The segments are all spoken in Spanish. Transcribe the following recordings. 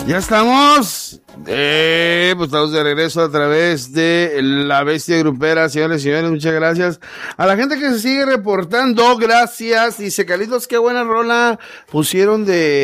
Ya estamos. Pues estamos de regreso a través de La Bestia Grupera. Señores y señores, muchas gracias a la gente que se sigue reportando. Gracias. Dice Carlitos, qué buena rola pusieron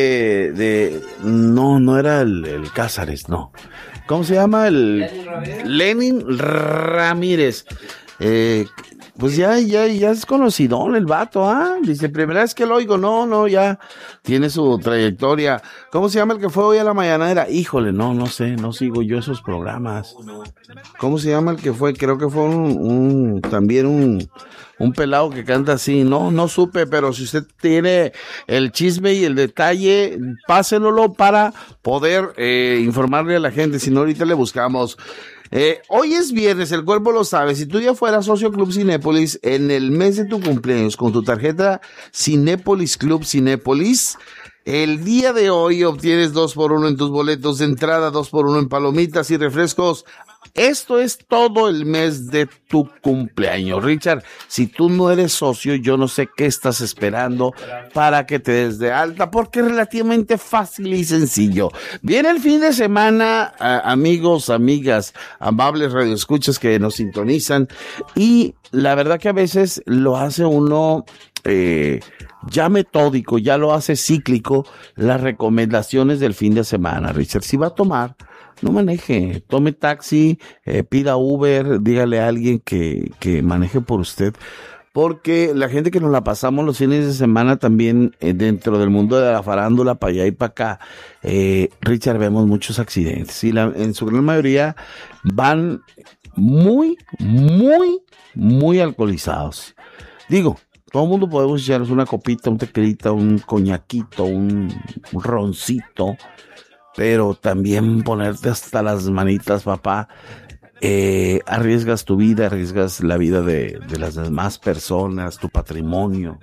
no era el Cázares, no. ¿Cómo se llama? Lenin Ramírez. Pues ya es conocido el vato, Dice, primera vez que lo oigo, no, ya tiene su trayectoria. ¿Cómo se llama el que fue hoy a la mañanera? Híjole, no sé, no sigo yo esos programas. ¿Cómo se llama el que fue? Creo que fue también un pelado que canta así, no supe, pero si usted tiene el chisme y el detalle, pásenlo para poder informarle a la gente, si no ahorita le buscamos. Hoy es viernes, el cuerpo lo sabe. Si tú ya fueras socio Club Cinépolis en el mes de tu cumpleaños con tu tarjeta Cinépolis Club Cinépolis, el día de hoy obtienes 2x1 en tus boletos de entrada, 2x1 en palomitas y refrescos. Esto es todo el mes de tu cumpleaños. Richard, si tú no eres socio, yo no sé qué estás esperando para que te des de alta, porque es relativamente fácil y sencillo. Viene el fin de semana, amigos, amigas, amables radioescuchas que nos sintonizan, y la verdad que a veces lo hace uno ya metódico, ya lo hace cíclico, las recomendaciones del fin de semana. Richard, si va a tomar, no maneje, tome taxi, pida Uber, dígale a alguien que maneje por usted, porque la gente que nos la pasamos los fines de semana también dentro del mundo de la farándula, para allá y para acá, Richard, vemos muchos accidentes y en su gran mayoría van muy, muy, muy alcoholizados. Digo, todo el mundo podemos echarnos una copita, un tequilita, un coñaquito, un roncito, pero también ponerte hasta las manitas, papá, arriesgas tu vida, arriesgas la vida de las demás personas, tu patrimonio,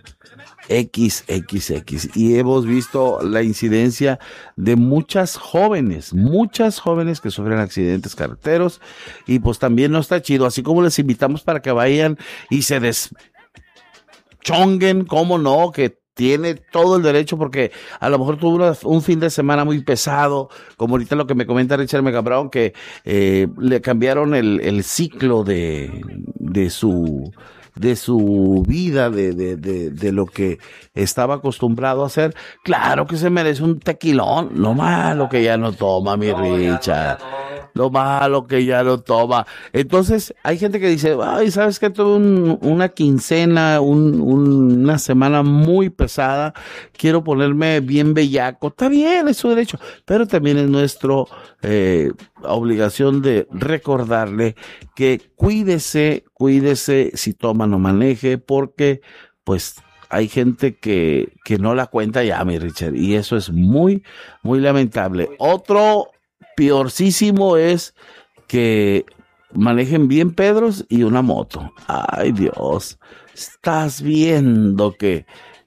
XXX. Y hemos visto la incidencia de muchas jóvenes que sufren accidentes carreteros, y pues también no está chido, así como les invitamos para que vayan y se deschonguen, cómo no, que tiene todo el derecho, porque a lo mejor tuvo un fin de semana muy pesado, como ahorita lo que me comenta Richard Megabrón, que le cambiaron el ciclo de su vida, de lo que estaba acostumbrado a hacer. Claro que se merece un tequilón, lo malo que ya no toma, mi Richard, lo malo que ya no toma. Entonces hay gente que dice, ay, ¿sabes qué? Tuve una quincena, una semana muy pesada, quiero ponerme bien bellaco. Está bien, es su derecho, pero también es nuestro obligación de recordarle que cuídese, si toma no maneje, porque pues hay gente que no la cuenta ya, mi Richard, y eso es muy, muy lamentable. Otro peorcísimo es que manejen bien pedros y una moto. Ay, Dios, estás viendo que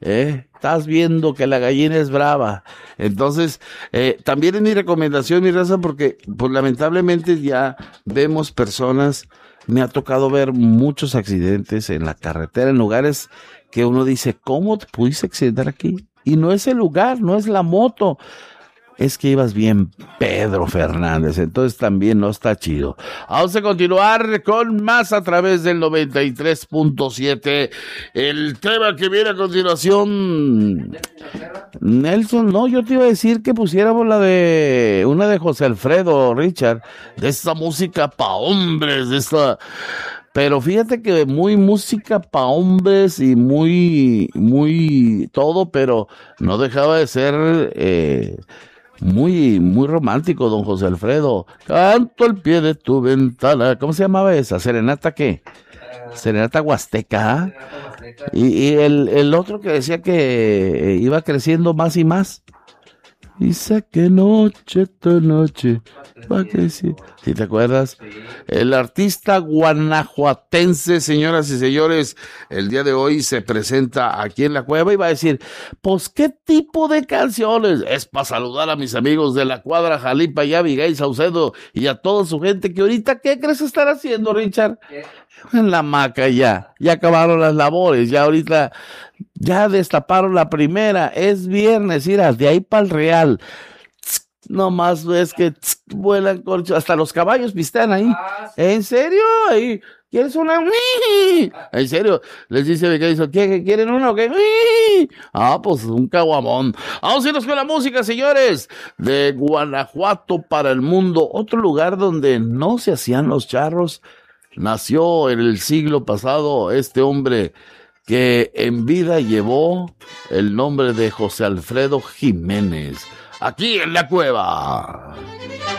la gallina es brava. Entonces, también es mi recomendación, mi raza, porque pues lamentablemente ya vemos personas, me ha tocado ver muchos accidentes en la carretera, en lugares que uno dice, ¿cómo te pudiste accidentar aquí? Y no es el lugar, no es la moto, es que ibas bien, Pedro Fernández. Entonces también no está chido. Vamos a continuar con más a través del 93.7. El tema que viene a continuación, Nelson, no, yo te iba a decir que pusiéramos una de José Alfredo, Richard, de esta música pa' hombres, pero fíjate que muy música pa' hombres y muy, muy todo, pero no dejaba de ser muy, muy romántico, don José Alfredo. Canto al pie de tu ventana. ¿Cómo se llamaba esa? ¿Serenata qué? Serenata Huasteca. Y el otro que decía que iba creciendo más y más. Dice que noche, tu noche va a crecer. ¿Sí te acuerdas? Sí. El artista guanajuatense, señoras y señores, el día de hoy se presenta aquí en la cueva y va a decir, pues, ¿qué tipo de canciones? Es para saludar a mis amigos de la cuadra Jalipa y Abigail Saucedo y a toda su gente que ahorita, ¿qué crees estar haciendo, Richard? ¿Qué? En la hamaca ya acabaron las labores, ya ahorita ya destaparon la primera, es viernes, mira, de ahí para el Real. Nomás ves que vuelan corchos, hasta los caballos pistean ahí. ¿En serio? Ahí, ¿quieres una? En serio, les dice Becadizo, ¿qué quieren uno? ¿Qué? Ah, pues un caguamón. Vamos a irnos con la música, señores. De Guanajuato para el mundo, otro lugar donde no se hacían los charros. Nació en el siglo pasado este hombre que en vida llevó el nombre de José Alfredo Jiménez. Aquí en la cueva.